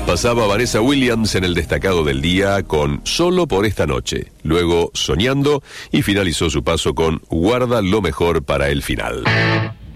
Pasaba Vanessa Williams en el destacado del día con Solo por esta noche, luego Soñando y finalizó su paso con Guarda lo mejor para el final.